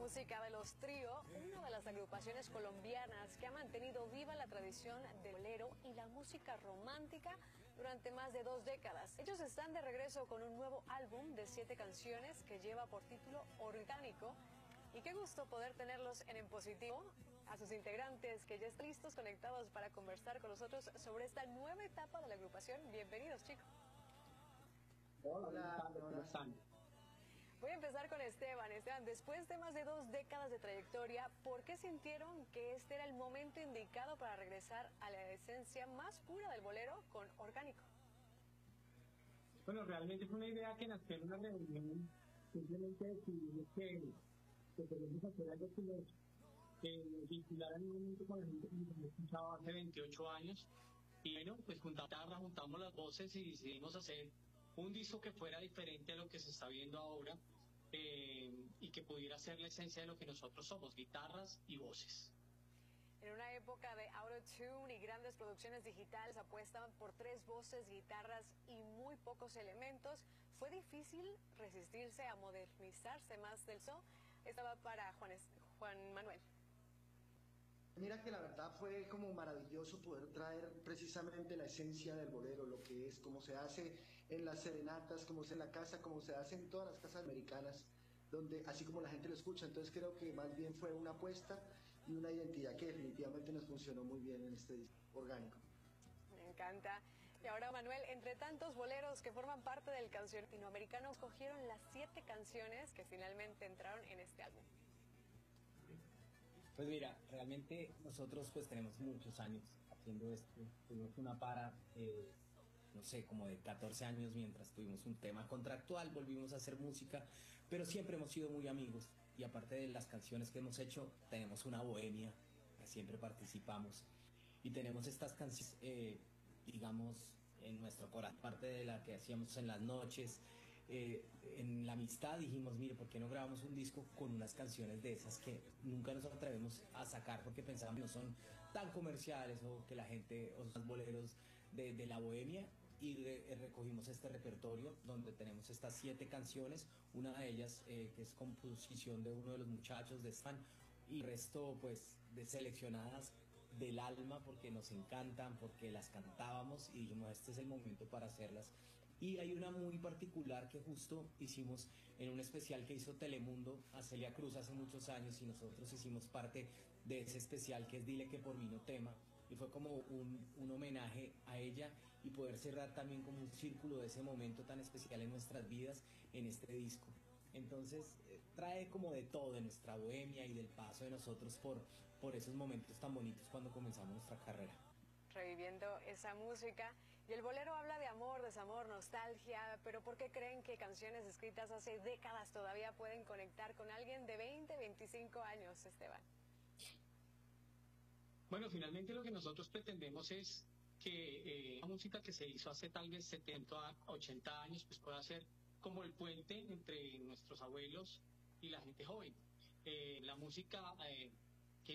música de Los Trío, una de las agrupaciones colombianas que ha mantenido viva la tradición del bolero y la música romántica durante más de 2 décadas. Ellos están de regreso con un nuevo álbum de 7 canciones que lleva por título Orgánico. Y qué gusto poder tenerlos en positivo, a sus integrantes que ya están listos, conectados para conversar con nosotros sobre esta nueva etapa de la agrupación. Bienvenidos, chicos. Hola, ¿cómo están? Voy a empezar con Esteban. Esteban, después de más de 2 décadas de trayectoria, ¿por qué sintieron que este era el momento indicado para regresar a la esencia más pura del bolero con Orgánico? Bueno, realmente fue una idea que nació en una reunión. Simplemente decidimos que queremos hacer algo que nos vinculara en un momento con la gente que nos había escuchado hace 28 años. Y bueno, pues juntamos las voces y decidimos hacer un disco que fuera diferente a lo que se está viendo ahora, y que pudiera ser la esencia de lo que nosotros somos, guitarras y voces. En una época de autotune y grandes producciones digitales apuestan por 3 voces, guitarras y muy pocos elementos. ¿Fue difícil resistirse a modernizarse más del son? Estaba para Juan Manuel. Mira que la verdad fue como maravilloso poder traer precisamente la esencia del bolero, lo que es, como se hace en las serenatas, como se hace en la casa, como se hace en todas las casas americanas, donde así como la gente lo escucha. Entonces creo que más bien fue una apuesta y una identidad que definitivamente nos funcionó muy bien en este disco Orgánico. Me encanta. Y ahora, Manuel, entre tantos boleros que forman parte del canción latinoamericano, escogieron las 7 canciones que finalmente entraron en este álbum. Pues mira, realmente nosotros pues tenemos muchos años haciendo esto. Tuvimos una no sé, como de 14 años mientras tuvimos un tema contractual, volvimos a hacer música, pero siempre hemos sido muy amigos. Y aparte de las canciones que hemos hecho, tenemos una bohemia, que siempre participamos. Y tenemos estas canciones, digamos, en nuestro corazón, parte de la que hacíamos en las noches. En la amistad dijimos, mire, ¿por qué no grabamos un disco con unas canciones de esas que nunca nos atrevemos a sacar porque pensábamos que no son tan comerciales o que la gente, o son boleros de la bohemia? Y recogimos este repertorio donde tenemos estas 7 canciones, una de ellas que es composición de uno de los muchachos de Stan, y el resto pues de seleccionadas del alma porque nos encantan, porque las cantábamos y dijimos, este es el momento para hacerlas. Y hay una muy particular que justo hicimos en un especial que hizo Telemundo a Celia Cruz hace muchos años, y nosotros hicimos parte de ese especial, que es Dile que por mí no tema, y fue como un homenaje a ella, y poder cerrar también como un círculo de ese momento tan especial en nuestras vidas en este disco. Entonces trae como de todo, de nuestra bohemia y del paso de nosotros por esos momentos tan bonitos cuando comenzamos nuestra carrera. Reviviendo esa música. Y el bolero habla de amor, desamor, nostalgia, pero ¿por qué creen que canciones escritas hace décadas todavía pueden conectar con alguien de 20, 25 años, Esteban? Bueno, finalmente lo que nosotros pretendemos es que la música que se hizo hace tal vez 70, 80 años, pues pueda ser como el puente entre nuestros abuelos y la gente joven. La música